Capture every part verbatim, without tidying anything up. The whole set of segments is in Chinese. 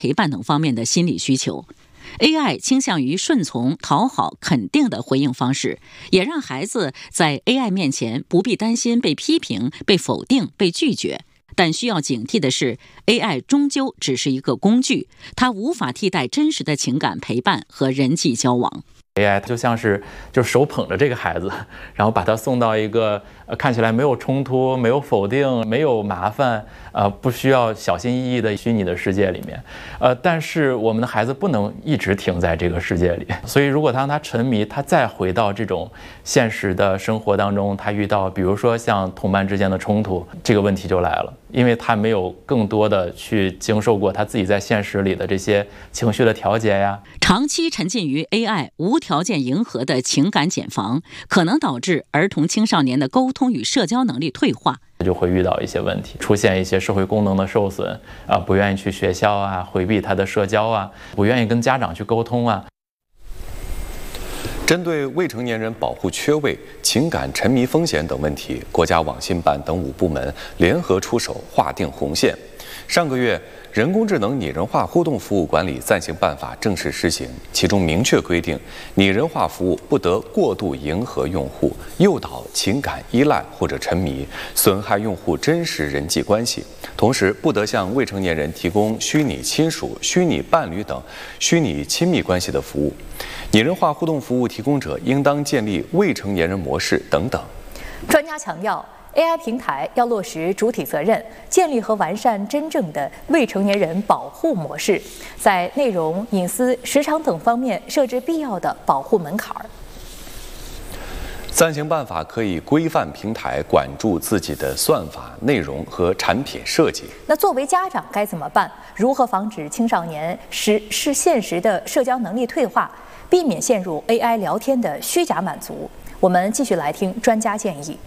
陪伴等方面的心理需求。A I 倾向于顺从、讨好、肯定的回应方式，也让孩子在 A I 面前不必担心被批评、被否定、被拒绝。但需要警惕的是 ，A I 终究只是一个工具，它无法替代真实的情感陪伴和人际交往。 A I 就像是就手捧着这个孩子，然后把他送到一个呃看起来没有冲突、没有否定、没有麻烦，呃不需要小心翼翼的虚拟的世界里面，呃但是我们的孩子不能一直停在这个世界里，所以如果他让他沉迷，他再回到这种现实的生活当中，他遇到比如说像同伴之间的冲突，这个问题就来了，因为他没有更多的去经受过他自己在现实里的这些情绪的调节呀。 长期沉浸于 A I 无条件迎合的情感茧房，可能导致儿童青少年的沟通与社交能力退化， 就会遇到一些问题，出现一些社会功能的受损啊，不愿意去学校啊，回避他的社交啊，不愿意跟家长去沟通啊。 针对未成年人保护缺位、情感沉迷风险等问题，国家网信办等五部门联合出手，划定红线。上个月，人工智能拟人化互动服务管理暂行办法正式施行，其中明确规定，拟人化服务不得过度迎合用户，诱导情感依赖或者沉迷，损害用户真实人际关系。同时，不得向未成年人提供虚拟亲属、虚拟伴侣等虚拟亲密关系的服务。拟人化互动服务提供者应当建立未成年人模式等等。 专家强调， A I 平台要落实主体责任，建立和完善真正的未成年人保护模式，在内容、隐私、时长等方面设置必要的保护门槛。 暂行办法可以规范平台管住自己的算法、内容和产品设计。 那作为家长该怎么办？如何防止青少年实是现实的社交能力退化，避免陷入 A I 聊天的虚假满足？我们继续来听专家建议。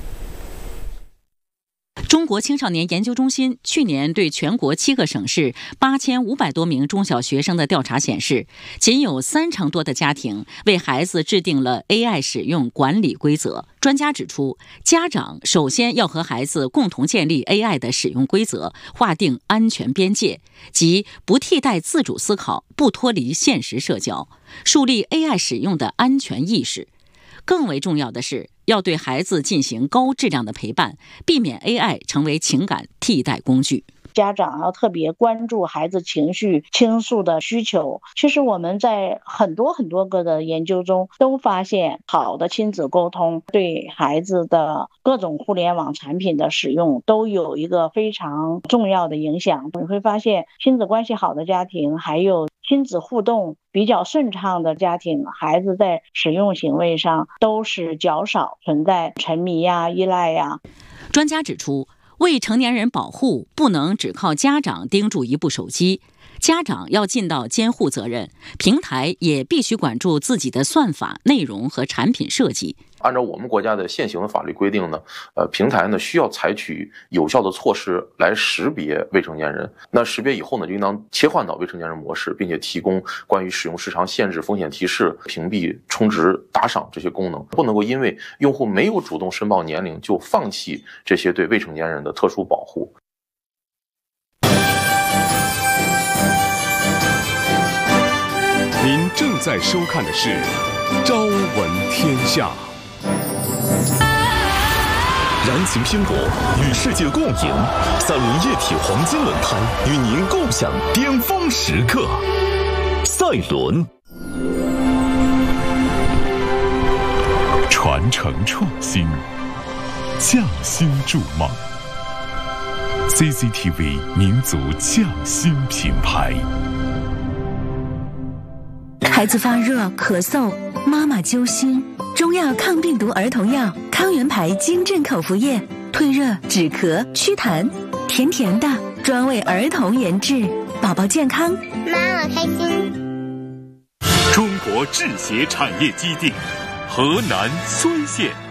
中国青少年研究中心去年对全国七个省市八千五百多名中小学生的调查显示，仅有三成多的家庭为孩子制定了 A I 使用管理规则。专家指出，家长首先要和孩子共同建立 A I 的使用规则，划定安全边界，即不替代自主思考，不脱离现实社交，树立 A I 使用的安全意识。更为重要的是，要对孩子进行高质量的陪伴，避免 A I 成为情感替代工具。 家长要特别关注孩子情绪倾诉的需求。其实我们在很多很多个的研究中都发现，好的亲子沟通对孩子的各种互联网产品的使用都有一个非常重要的影响。你会发现，亲子关系好的家庭，还有亲子互动比较顺畅的家庭，孩子在使用行为上都是较少存在沉迷呀、依赖呀。 专家指出，未成年人保护不能只靠家长盯住一部手机，家长要尽到监护责任，平台也必须管住自己的算法、内容和产品设计。 按照我们国家的现行的法律规定呢，呃，平台呢需要采取有效的措施来识别未成年人。那识别以后呢，就应当切换到未成年人模式，并且提供关于使用时长限制、风险提示、屏蔽、充值、打赏这些功能，不能够因为用户没有主动申报年龄就放弃这些对未成年人的特殊保护。 您正在收看的是《朝闻天下》。燃情拼搏，与世界共赢。三菱液体黄金轮胎与您共享巅峰时刻。赛轮，传承创新，匠心筑梦。C C T V 民族匠心品牌。 孩子发热、咳嗽，妈妈揪心。中药抗病毒儿童药康源牌金镇口服液，退热、止咳、祛痰，甜甜的，专为儿童研制，宝宝健康， 妈妈开心。 中国制鞋产业基地，河南睢县。